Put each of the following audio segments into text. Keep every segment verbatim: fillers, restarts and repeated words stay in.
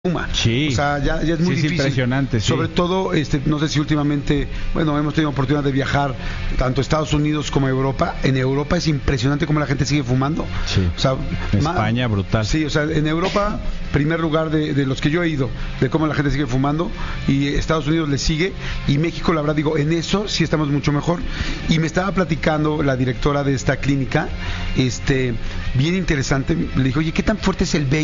fuma. Sí. O sea, ya, ya es muy sí, difícil. Es impresionante, sí. Sobre todo, este, no sé si últimamente, bueno, hemos tenido oportunidad de viajar tanto a Estados Unidos como a Europa. En Europa es impresionante cómo la gente sigue fumando. Sí. O sea, España, ma- brutal. Sí, o sea, en Europa, primer lugar de, de los que yo he ido, de cómo la gente sigue fumando, y Estados Unidos le sigue, y México, la verdad, digo, en eso sí estamos mucho mejor. Y me estaba platicando la directora de esta clínica, este, bien interesante, le dije, oye, ¿qué tan fuerte es el vape?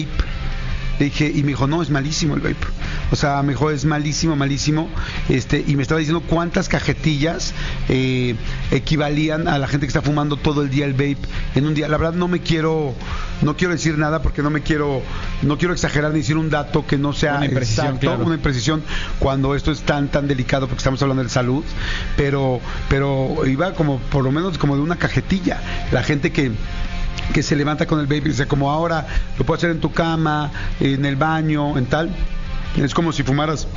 Le dije, y me dijo, no, es malísimo el vape. O sea, me dijo, es malísimo, malísimo. Este, y me estaba diciendo cuántas cajetillas eh, equivalían a la gente que está fumando todo el día el vape en un día. La verdad no me quiero, no quiero decir nada porque no me quiero, no quiero exagerar ni decir un dato que no sea una imprecisión, exacto, claro. una imprecisión cuando esto es tan, tan delicado porque estamos hablando de salud. Pero, pero iba como, por lo menos como de una cajetilla. La gente que que se levanta con el vape y dice, como ahora lo puedes hacer en tu cama, en el baño, en tal, es como si fumaras,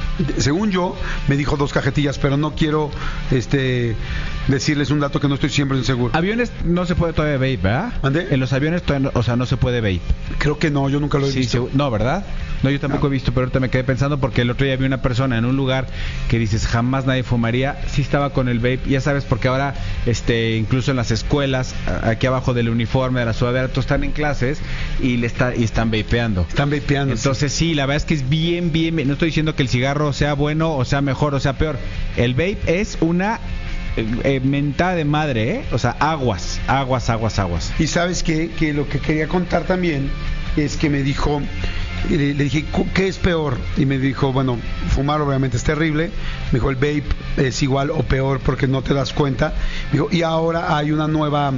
según yo, me dijo dos cajetillas, pero no quiero este decirles un dato que no estoy siempre seguro. Aviones no se puede todavía vape, ¿verdad? ¿Mande? En los aviones todavía no, o sea, no se puede vape. Creo que no, yo nunca lo he Sí, visto. segu- no, ¿verdad? No, yo tampoco No. he visto, pero ahorita me quedé pensando porque el otro día vi una persona en un lugar que dices jamás nadie fumaría, sí estaba con el vape, ya sabes, porque ahora este incluso en las escuelas, a- aquí abajo del uniforme, de la sudadera, todos están en clases y le está y están vapeando. Están vapeando. Entonces sí, la verdad es que es bien, bien, bien. No estoy diciendo que el cigarro sea bueno o sea mejor o sea peor. El vape es una eh, eh, mentada de madre, ¿eh? O sea, aguas, aguas, aguas, aguas. Y sabes qué, que lo que quería contar también es que me dijo, le, le dije, "¿Cu- ¿qué es peor?" Y me dijo, bueno, fumar obviamente es terrible. Me dijo, el vape es igual o peor porque no te das cuenta. Me dijo, y ahora hay una nueva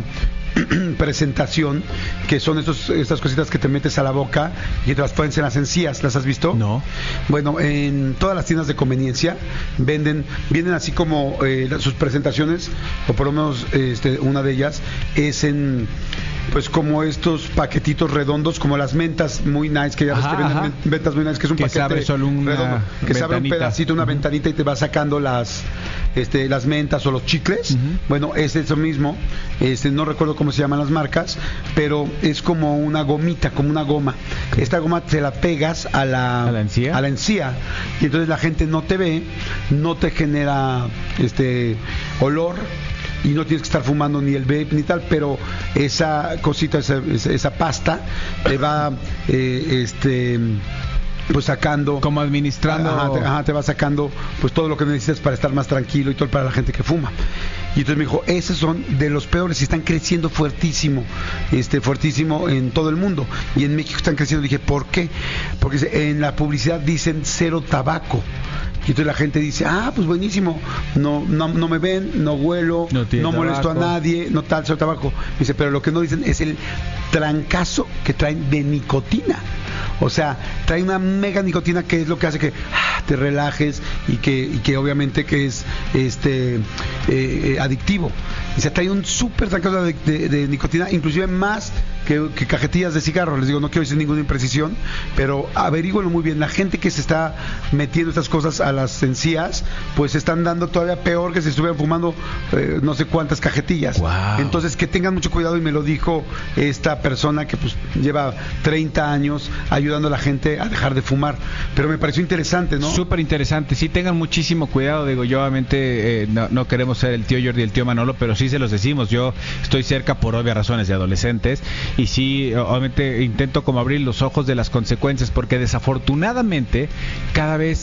presentación que son estos, estas cositas que te metes a la boca y te las pones en las encías. ¿Las has visto? No. Bueno, en todas las tiendas de conveniencia venden, vienen así como eh, las- sus presentaciones, o por lo menos este, una de ellas es en, pues como estos paquetitos redondos, como las mentas muy nice, que ya ves Ajá, que venden ajá. men- mentas muy nice, que es un Que se paquete abre solo una redondo, que se abre un ventanita. pedacito, una Ujú. ventanita y te va sacando las, este, las mentas o los chicles. Ujú. Bueno, es eso mismo, este, no recuerdo cómo se llaman las marcas, pero es como una gomita, como una goma. Esta goma te la pegas a la, ¿A la encía? a la encía, y entonces la gente no te ve, no te genera este olor y no tienes que estar fumando ni el vape ni tal, pero esa cosita, esa, esa- esa pasta te va eh, este pues sacando, Como administrando. Ajá, te, ajá, te va sacando pues todo lo que necesitas para estar más tranquilo y todo para la gente que fuma. Y entonces me dijo, esos son de los peores y están creciendo fuertísimo, este fuertísimo en todo el mundo. Y en México están creciendo. Dije, ¿por qué? Porque dice, en la publicidad dicen cero tabaco. Y entonces la gente dice, ah, pues buenísimo, no no, no me ven, no huelo, No no, tiene molesto tabaco. a nadie, no tal, cero tabaco. Dice, pero lo que no dicen es el trancazo que traen de nicotina. O sea, trae una mega nicotina que es lo que hace que ah, te relajes y que, y que obviamente que es este eh, eh, adictivo. Y se trae un súper trancazo de, de, de nicotina, inclusive más que, que cajetillas de cigarro. Les digo, no quiero decir ninguna imprecisión, pero averígüenlo muy bien. La gente que se está metiendo estas cosas a las encías, pues están dando todavía peor que si estuvieran fumando eh, no sé cuántas cajetillas. Wow. Entonces, que tengan mucho cuidado, y me lo dijo esta persona que pues lleva treinta años ayudando a la gente a dejar de fumar. Pero me pareció interesante, ¿no? Súper interesante. Sí, tengan muchísimo cuidado. Digo, yo obviamente eh, no, no queremos ser el tío Jordi y el tío Manolo, pero sí se los decimos. Yo estoy cerca por obvias razones de adolescentes y sí, obviamente intento como abrir los ojos de las consecuencias, porque desafortunadamente cada vez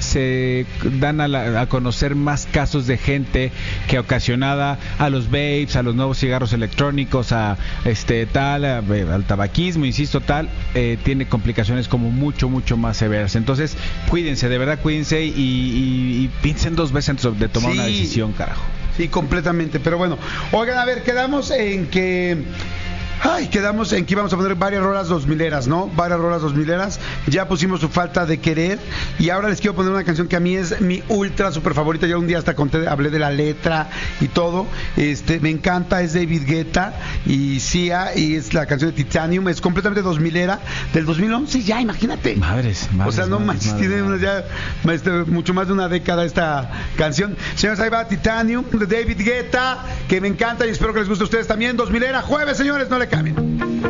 se dan a, la- a conocer más casos de gente que ocasionada a los vapes, a los nuevos cigarros electrónicos, a este tal, a- al tabaquismo, insisto, tal, eh, tiene complicaciones como mucho, mucho más severas. Entonces, cuídense, de verdad cuídense y, y- y piensen dos veces antes de tomar Sí. una decisión, carajo. Sí, completamente. Pero bueno, oigan, a ver, quedamos en que... Ay, quedamos en que íbamos a poner varias rolas dos mileras, ¿no? Varias rolas dos mileras. Ya pusimos Su Falta de Querer. Y ahora les quiero poner una canción que a mí es mi ultra super favorita. Ya un día hasta conté, hablé de la letra y todo. Este, me encanta, es David Guetta y Sia, y es la canción de Titanium. Es completamente dos milera, del dos mil once, ya, imagínate. Madres, madres. O sea, no madres, manches, madres, tiene madres. una- ya este, mucho más de una década esta canción. Señores, ahí va Titanium de David Guetta, que me encanta y espero que les guste a ustedes también. dos milera, jueves, señores, no le cambien.